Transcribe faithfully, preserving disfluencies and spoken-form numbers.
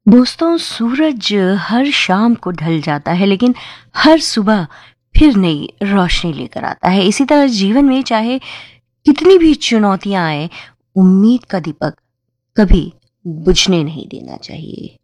दोस्तों, सूरज हर शाम को ढल जाता है लेकिन हर सुबह फिर नई रोशनी लेकर आता है। इसी तरह जीवन में चाहे कितनी भी चुनौतियां आए, उम्मीद का दीपक कभी बुझने नहीं देना चाहिए।